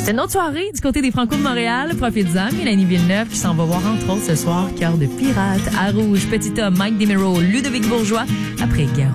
C'est une autre soirée du côté des Franco de Montréal. Profite-en, Mélanie Villeneuve qui s'en va voir entre autres ce soir Cœur de pirate à Rouge. Petit homme, Mike Desmero, Ludovic Bourgeois après Guerre.